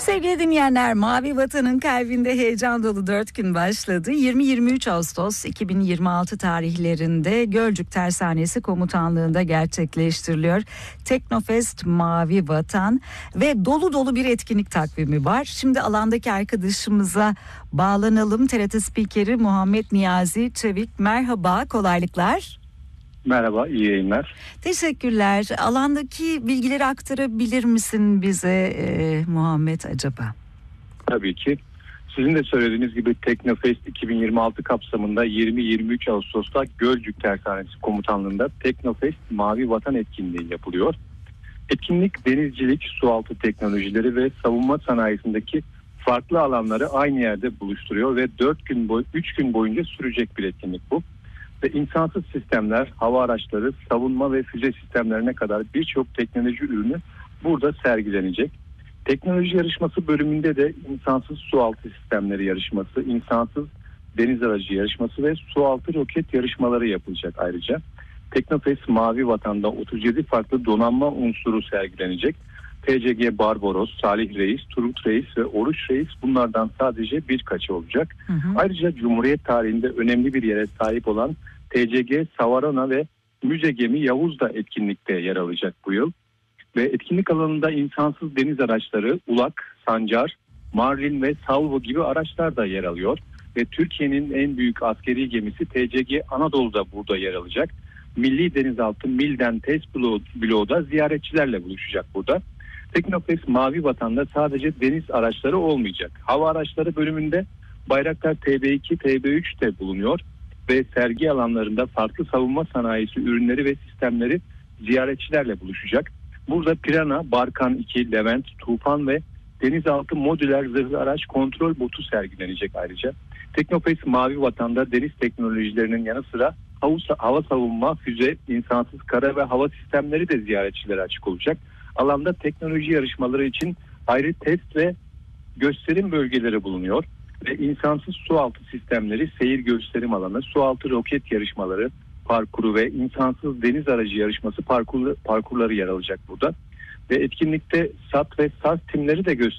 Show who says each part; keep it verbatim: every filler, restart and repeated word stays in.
Speaker 1: Sevgili dinleyenler, Mavi Vatan'ın kalbinde heyecan dolu dört gün başladı. yirmi yirmi üç Ağustos iki bin yirmi altı tarihlerinde Gölcük Tersanesi Komutanlığı'nda gerçekleştiriliyor. Teknofest Mavi Vatan ve dolu dolu bir etkinlik takvimi var. Şimdi alandaki arkadaşımıza bağlanalım. T R T spikeri Muhammed Niyazi Çevik, merhaba, kolaylıklar.
Speaker 2: Merhaba, iyi yayınlar.
Speaker 1: Teşekkürler. Alandaki bilgileri aktarabilir misin bize e, Muhammed acaba?
Speaker 2: Tabii ki. Sizin de söylediğiniz gibi Teknofest iki bin yirmi altı kapsamında yirmi yirmi üç Ağustos'ta Gölcük Tersanesi Komutanlığı'nda Teknofest Mavi Vatan etkinliği yapılıyor. Etkinlik denizcilik, sualtı teknolojileri ve savunma sanayisindeki farklı alanları aynı yerde buluşturuyor ve dört gün boy üç gün boyunca sürecek bir etkinlik bu. Ve insansız sistemler, hava araçları, savunma ve füze sistemlerine kadar birçok teknoloji ürünü burada sergilenecek. Teknoloji yarışması bölümünde de insansız sualtı sistemleri yarışması, insansız deniz aracı yarışması ve sualtı roket yarışmaları yapılacak ayrıca. Teknofest Mavi Vatan'da otuz yedi farklı donanma unsuru sergilenecek. T C G Barbaros, Salih Reis, Turgut Reis ve Oruç Reis bunlardan sadece birkaçı olacak. Hı hı. Ayrıca Cumhuriyet tarihinde önemli bir yere sahip olan T C G Savarona ve müze gemi Yavuz da etkinlikte yer alacak bu yıl. Ve etkinlik alanında insansız deniz araçları Ulak, Sancar, Marlin ve Salvo gibi araçlar da yer alıyor. Ve Türkiye'nin en büyük askeri gemisi T C G Anadolu da burada yer alacak. Milli Denizaltı Milden Test Bloğu da ziyaretçilerle buluşacak burada. Teknofest Mavi Vatan'da sadece deniz araçları olmayacak. Hava araçları bölümünde Bayraktar T B iki, T B üç de bulunuyor ve sergi alanlarında farklı savunma sanayisi ürünleri ve sistemleri ziyaretçilerle buluşacak. Burada Pirana, Barkan iki, Levent, Tufan ve denizaltı modüler zırhlı araç kontrol botu sergilenecek ayrıca. Teknofest Mavi Vatan'da deniz teknolojilerinin yanı sıra hava savunma, füze, insansız kara ve hava sistemleri de ziyaretçilere açık olacak. Alanda teknoloji yarışmaları için ayrı test ve gösterim bölgeleri bulunuyor ve insansız sualtı sistemleri, seyir gösterim alanı, sualtı roket yarışmaları, parkuru ve insansız deniz aracı yarışması parkur, parkurları yer alacak burada. Ve etkinlikte S A T ve S A S timleri de gösterilecek.